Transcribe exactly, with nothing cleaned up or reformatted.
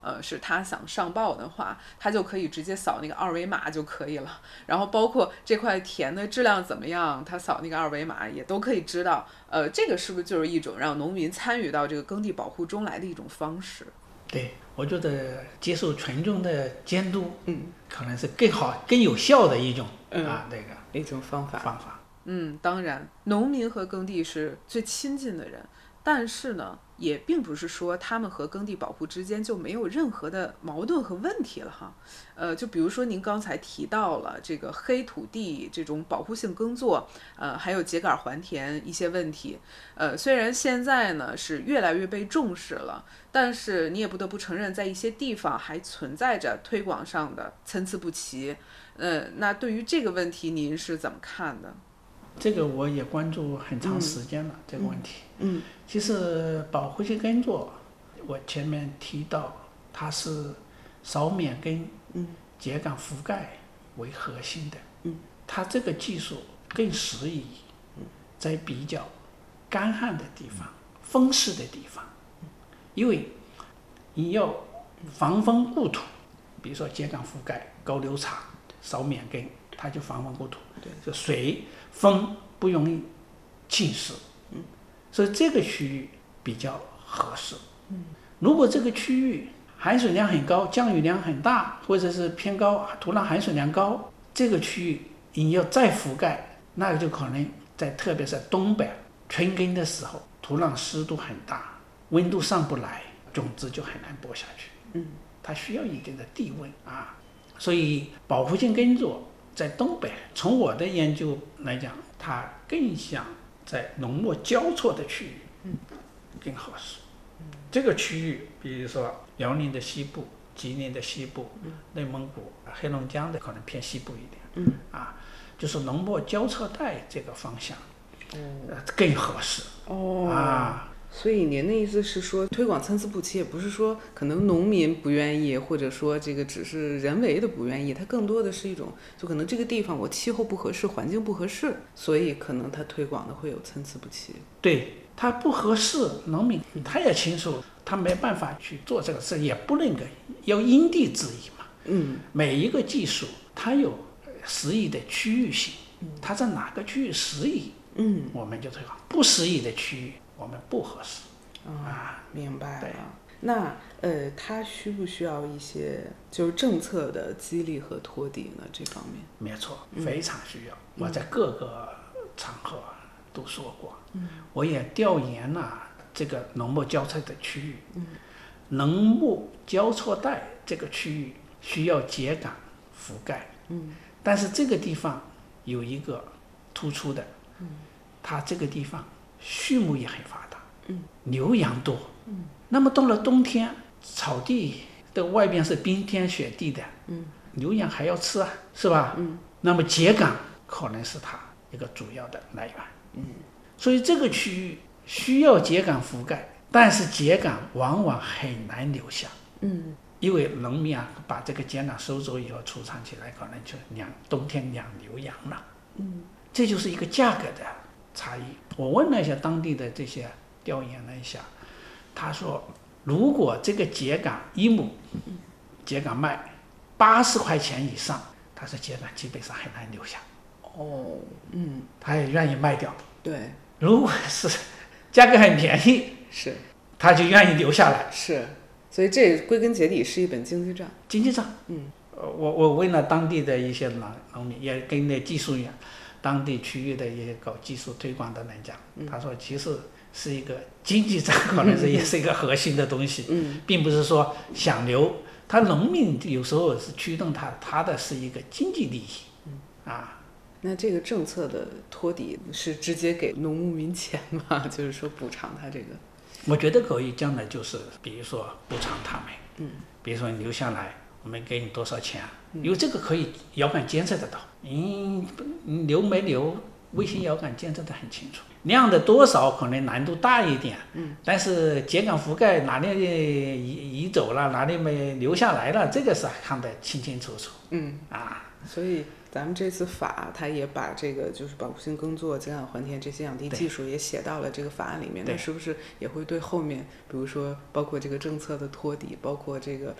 呃，是他想上报的话，他就可以直接扫那个二维码就可以了。然后包括这块田的质量怎么样，他扫那个二维码也都可以知道。呃，这个是不是就是一种让农民参与到这个耕地保护中来的一种方式？ 对，我觉得接受群众的监督， 嗯， 可能是更好、更有效的一种、 嗯、 啊那个一种方法。 方法。 嗯，当然，农民和耕地是最亲近的人。但是呢，也并不是说他们和耕地保护之间就没有任何的矛盾和问题了哈。呃，就比如说您刚才提到了这个黑土地这种保护性耕作，呃，还有秸秆还田一些问题。呃，虽然现在呢是越来越被重视了，但是你也不得不承认，在一些地方还存在着推广上的参差不齐。呃，那对于这个问题，您是怎么看的？ 这个我也关注很长时间了、嗯、这个问题。 嗯， 其实保护性耕作，我前面提到它是扫免根、 嗯， 秸秆覆盖为核心的。 嗯， 它这个技术更适宜在比较干旱的地方、风湿的地方，因为你要防风固土，比如说秸秆覆盖、高流场、扫免根，它就防风固土，就水风不容易浸湿。 嗯， 所以这个区域比较合适。嗯，如果这个区域含水量很高，降雨量很大，或者是偏高，土壤含水量高，这个区域你要再覆盖，那就可能在特别是东北春耕的时候，土壤湿度很大，温度上不来，种子就很难播下去。 嗯， 它需要一定的地温啊，所以保护性耕作在东北，从我的研究来讲，它更像在农牧交错的区域， 嗯， 更合适。嗯，这个区域，比如说辽宁的西部、吉林的西部、嗯、内蒙古、黑龙江的可能偏西部一点， 嗯， 啊，就是农牧交错带这个方向，哦，呃、更合适。 哦， 啊。 所以您的意思是说，推广参差不齐，也不是说可能农民不愿意，或者说这个只是人为的不愿意，它更多的是一种，就可能这个地方我气候不合适，环境不合适，所以可能它推广的会有参差不齐。 对，它不合适，农民他也清楚，他没办法去做这个事，也不能够要因地制宜嘛。 嗯， 每一个技术它有适宜的区域性，它在哪个区域适宜， 嗯， 我们就推广；不适宜的区域，我们不合适。 哦、 啊， 明白了。那呃，它需不需要一些就是政策的激励和托底呢？这方面？ 没错，非常需要。嗯、我在各个场合都说过，嗯、我也调研了这个农牧交错的区域，嗯、农牧交错带这个区域需要秸秆覆盖，嗯、但是这个地方有一个突出的，嗯、它这个地方畜牧业很发达。嗯，牛羊多，嗯，那么到了冬天，草地的外边是冰天雪地的，嗯，牛羊还要吃啊，是吧？嗯，那么秸秆可能是它一个主要的来源，嗯，所以这个区域需要秸秆覆盖，但是秸秆往往很难留下，嗯，因为农民啊把这个秸秆收走以后储藏起来，可能就养冬天养牛羊了，嗯，这就是一个价格的差异。我问了一下当地的这些。调研了一下，他说，如果这个秸秆一亩秸秆卖八十块钱以上，他说秸秆基本上很难留下。 哦，嗯， 他也愿意卖掉。 对， 如果是价格很便宜， 是， 他就愿意留下来。 是，所以这归根结底是一本经济账。 经济账， 嗯， 我我问了当地的一些农农民，也跟那技术员，当地区域的一些搞技术推广的人讲，嗯、他说其实。是一个经济账，可能是也是一个核心的东西，嗯，并不是说想留。他农民有时候是驱动他，他的是一个经济利益，嗯啊。 那这个政策的托底是直接给农牧民钱吗？就是说补偿他这个？ 我觉得可以，将来就是比如说补偿他们， 嗯， 比如说你留下来，我们给你多少钱，因为这个可以遥感监测得到，你你留没留？卫星遥感监测得很清楚，量的多少可能难度大一点，嗯，但是秸秆覆盖哪里移移走了，哪里没留下来了，这个是看得清清楚楚， 嗯啊， 所以咱们这次法它也把这个就是保护性耕作、减缓还田这些养地技术也写到了这个法案里面，那是不是也会对后面比如说包括这个政策的托底，包括这个